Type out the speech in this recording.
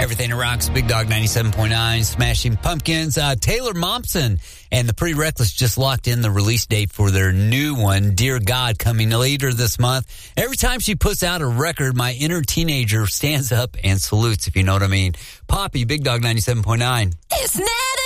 Everything that rocks, Big Dog 97.9, Smashing Pumpkins. Taylor Momsen and the Pretty Reckless just locked in the release date for their new one, Dear God, coming later this month. Every time she puts out a record, my inner teenager stands up and salutes, if you know what I mean. Poppy, Big Dog 97.9. It's Ned